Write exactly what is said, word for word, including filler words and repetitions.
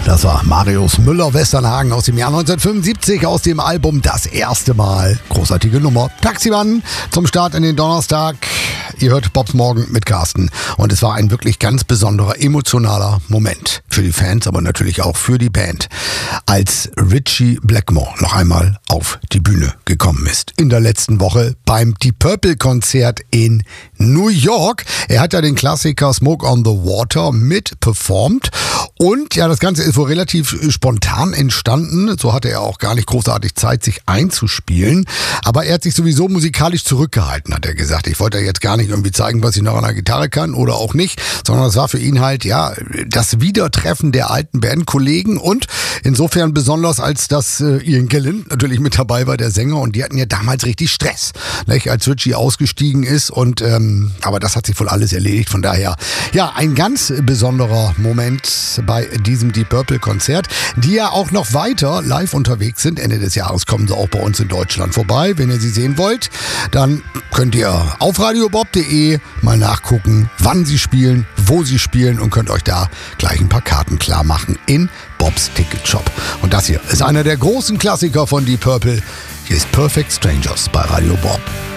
Das war Marius Müller-Westernhagen aus dem Jahr neunzehnhundertfünfundsiebzig aus dem Album Das erste Mal. Großartige Nummer. Taximann zum Start in den Donnerstag. Ihr hört Bobs Morgen mit Carsten. Und es war ein wirklich ganz besonderer, emotionaler Moment. Für die Fans, aber natürlich auch für die Band. Als Ritchie Blackmore noch einmal auf die Bühne gekommen ist. In der letzten Woche beim Deep Purple Konzert in New York. Er hat ja den Klassiker Smoke on the Water mit performt. Und ja, das Ganze ist wohl relativ spontan entstanden. So hatte er auch gar nicht großartig Zeit, sich einzuspielen. Aber er hat sich sowieso musikalisch zurückgehalten, hat er gesagt. Ich wollte jetzt gar nicht irgendwie zeigen, was ich noch an der Gitarre kann oder auch nicht, sondern es war für ihn halt, ja, das Wiedertreffen der alten Bandkollegen und insofern besonders, als dass äh, Ian Gillan natürlich mit dabei war, der Sänger, und die hatten ja damals richtig Stress, nicht, als Ritchie ausgestiegen ist, und ähm, aber das hat sich wohl alles erledigt. Von daher, ja, ein ganz besonderer Moment bei diesem Deep Purple Konzert, die ja auch noch weiter live unterwegs sind. Ende des Jahres kommen sie auch bei uns in Deutschland vorbei. Wenn ihr sie sehen wollt, dann könnt ihr auf radiobob punkt de mal nachgucken, wann sie spielen, wo sie spielen, und könnt euch da gleich ein paar Karten klar machen in Bobs Ticket Shop. Und das hier ist einer der großen Klassiker von Deep Purple. Hier ist Perfect Strangers bei Radio Bob.